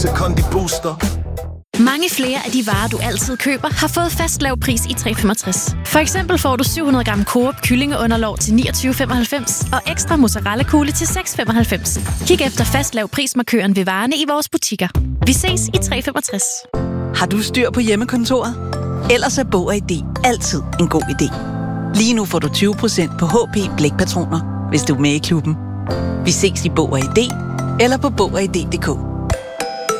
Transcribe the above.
til Kondi Booster. Mange flere af de varer, du altid køber, har fået fast lav pris i 365. For eksempel får du 700 gram Coop kyllingeunderlov til 29,95 og ekstra mozzarella-kugle til 6,95. Kig efter fast lav prismarkøren ved varerne i vores butikker. Vi ses i 365. Har du styr på hjemmekontoret? Ellers er Bog & ID altid en god idé. Lige nu får du 20% på HP blækpatroner, hvis du er med i klubben. Vi ses i Bog & ID eller på bogid.dk.